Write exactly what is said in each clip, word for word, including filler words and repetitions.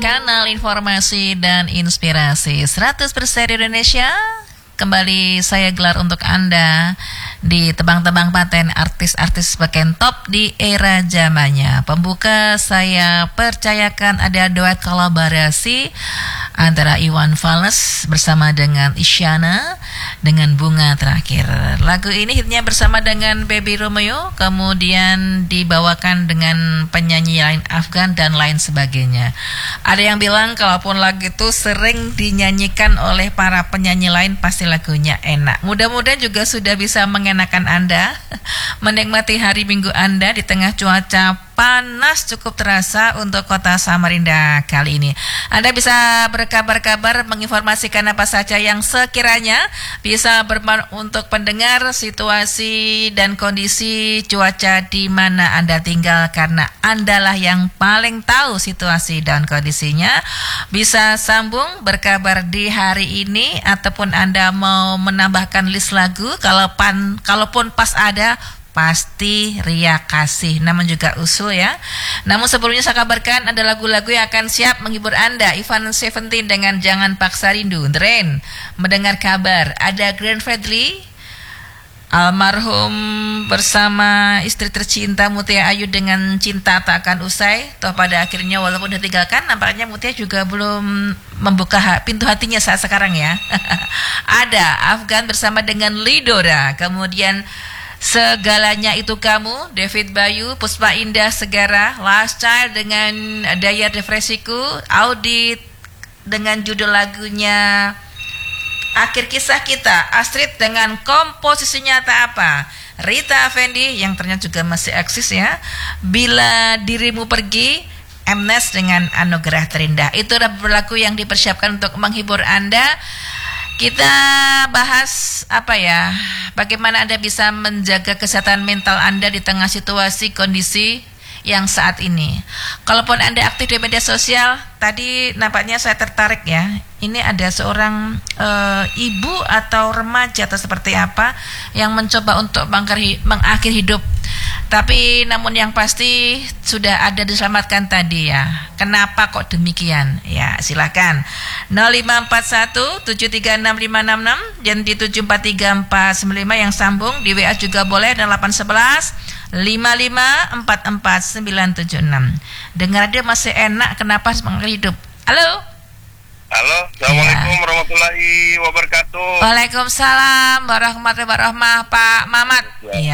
Kanal informasi dan inspirasi seratus persen Indonesia. Kembali saya gelar untuk Anda di tebang-tebang paten artis-artis bagian top di era zamannya. Pembuka saya percayakan ada duet kolaborasi antara Iwan Fals bersama dengan Isyana dengan Bunga Terakhir. Lagu ini hitnya bersama dengan Baby Romeo, kemudian dibawakan dengan penyanyi lain Afgan dan lain sebagainya. Ada yang bilang kalaupun lagu itu sering dinyanyikan oleh para penyanyi lain pasti lagunya enak. Mudah-mudahan juga sudah bisa mengenakan Anda menikmati hari Minggu Anda di tengah cuaca panas cukup terasa untuk kota Samarinda kali ini. Anda bisa berkabar-kabar menginformasikan apa saja yang sekiranya bisa bermanfaat untuk pendengar situasi dan kondisi cuaca di mana Anda tinggal, karena Andalah yang paling tahu situasi dan kondisinya. Bisa sambung berkabar di hari ini ataupun Anda mau menambahkan list lagu kalau pan, kalaupun pas ada pasti Ria kasih, namun juga usul ya. Namun sebelumnya saya kabarkan ada lagu-lagu yang akan siap menghibur Anda. Ivan Seventeen dengan Jangan Paksa Rindu. The Rain mendengar kabar ada Grand Fadli almarhum bersama istri tercinta Mutia Ayu dengan Cinta Tak Akan Usai. Toh pada akhirnya walaupun ditinggalkan, nampaknya Mutia juga belum membuka ha- pintu hatinya saat sekarang ya. Ada Afgan bersama dengan Lidora, kemudian Segalanya Itu Kamu, David Bayu, Puspa Indah Segara, Last Child dengan Daya Depresiku, Audit dengan judul lagunya Akhir Kisah Kita, Astrid dengan komposisinya Tak Apa, Rita Effendi yang ternyata juga masih eksis ya, Bila Dirimu Pergi, Mnes dengan Anugerah Terindah. Itu adalah berlaku yang dipersiapkan untuk menghibur Anda. Kita bahas apa ya, bagaimana Anda bisa menjaga kesehatan mental Anda di tengah situasi kondisi yang saat ini. Kalaupun Anda aktif di media sosial, tadi nampaknya saya tertarik ya. Ini ada seorang uh, ibu atau remaja atau seperti apa yang mencoba untuk mengakhiri hidup. Tapi namun yang pasti sudah ada diselamatkan tadi ya. Kenapa kok demikian? Ya silakan nol lima empat satu tujuh tiga enam lima enam enam dan di tujuh empat tiga empat sembilan lima yang sambung. Di W A juga boleh dan delapan satu satu lima lima empat empat sembilan tujuh enam. Dengar dia masih enak, kenapa mengakhiri hidup? Halo. Halo, Assalamualaikum ya. Warahmatullahi wabarakatuh. Waalaikumsalam warahmatullahi wabarakatuh, Pak Mamat. Iya.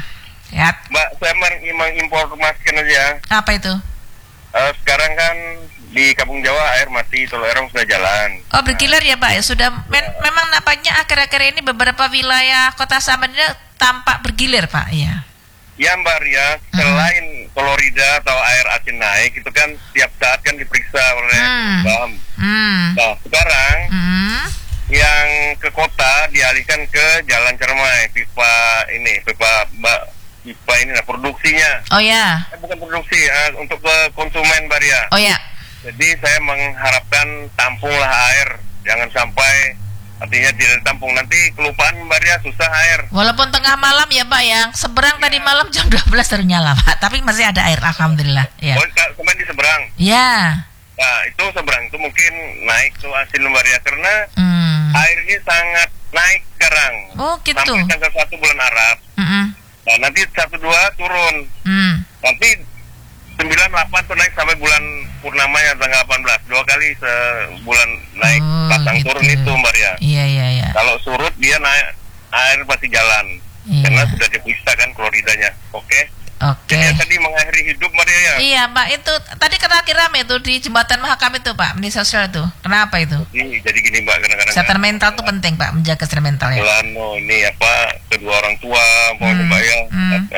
Ya. Mbak, saya menginformasikan aja. Apa itu? Uh, sekarang kan di Kampung Jawa air mati, Toloerong sudah jalan. Oh, bergilir ya, Pak? Ya sudah. Men- memang nampaknya akhir-akhir ini beberapa wilayah Kota Samarinda tampak bergilir, Pak. Iya. Ya, Mbak Ria, selain hmm. klorida atau air asin naik, itu kan tiap saat kan diperiksa oleh hmm. B A M. Hmm. Nah, sekarang hmm. yang ke kota dialihkan ke Jalan Cermai, pipa ini, pipa Mbak, pipa ini nah produksinya. Oh ya. Eh, bukan produksi, ya, untuk ke konsumen, Mbak Ria. Oh ya. Jadi saya mengharapkan tampunglah air, jangan sampai artinya tidak ditampung, nanti kelupaan Mbak Ria susah air. Walaupun tengah malam ya Pak ya, seberang ya. Tadi malam jam dua belas baru nyala Pak, tapi masih ada air alhamdulillah. Ya. Oh, kemarin di seberang. Ya. Nah itu seberang itu mungkin naik tuh asin Mbak Ria karena hmm. airnya sangat naik sekarang. Oh gitu. Sampai tanggal satu bulan Arab. Mm-hmm. Nah nanti satu dua turun. Mm. Nanti sembilan delapan tuh naik sampai bulan purnamanya tanggal delapan belas, dua kali sebulan naik, oh, pasang gitu. Turun itu Mbak Ria. Iya iya iya. Kalau surut dia naik air pasti jalan. Iya. Karena sudah diperiksa kan kloridanya. Oke. Okay? Oke. Okay. Jadi tadi mengakhiri hidup Mbak Ria ya. Iya Pak, itu tadi terakhir rame itu di jembatan Mahakam itu Pak, di sosial itu. Kenapa itu? Jadi, jadi gini Mbak, kadang-kadang kesehatan mental itu penting Pak, menjaga kesehatan mental ya. Pelano ini apa kedua orang tua mau hmm. Mbak ya. Hmm.